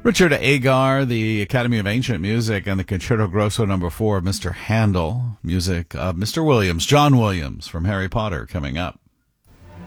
Richard Agar, the Academy of Ancient Music, and the Concerto Grosso No. 4 of Mr. Handel, music of Mr. Williams, John Williams from Harry Potter, coming up.